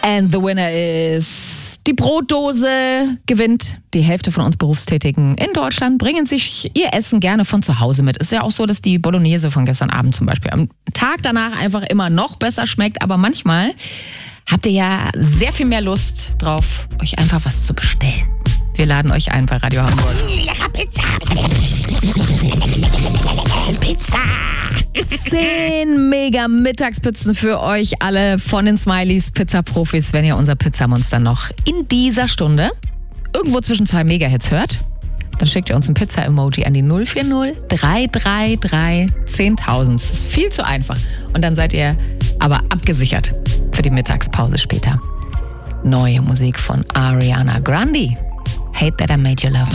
And the winner is... Die Brotdose gewinnt. Die Hälfte von uns Berufstätigen in Deutschland bringen sich ihr Essen gerne von zu Hause mit. Ist ja auch so, dass die Bolognese von gestern Abend zum Beispiel am Tag danach einfach immer noch besser schmeckt. Aber manchmal habt ihr ja sehr viel mehr Lust drauf, euch einfach was zu bestellen. Wir laden euch ein bei Radio Hamburg. Lecker Pizza. Pizza. 10 mega Mittagspizzen für euch alle von den Smileys Pizza-Profis, wenn ihr unser Pizzamonster noch in dieser Stunde irgendwo zwischen 2 Megahits hört. Dann schickt ihr uns ein Pizza-Emoji an die 040 333 10.000. Das ist viel zu einfach. Und dann seid ihr aber abgesichert für die Mittagspause später. Neue Musik von Ariana Grande. Hate That I Made You Love Me.